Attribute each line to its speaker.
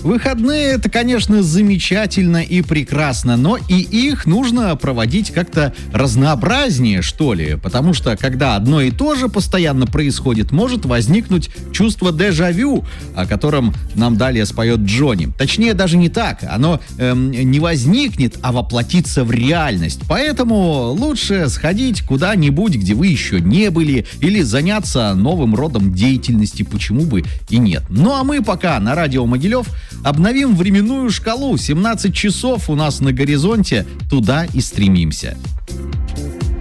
Speaker 1: Выходные — это, конечно, замечательно и прекрасно, но и их нужно проводить как-то разнообразнее, что ли, потому что, когда одно и то же постоянно происходит, может возникнуть чувство дежавю, о котором нам далее споет Джонни. Точнее, даже не так, оно не возникнет, а воплотится в реальность. Поэтому лучше сходить куда-нибудь, где вы еще не были, или заняться новым родом деятельности, почему бы и нет. Ну а мы пока на радио Могилев обновим временную шкалу. 17 часов у нас на горизонте, туда и стремимся.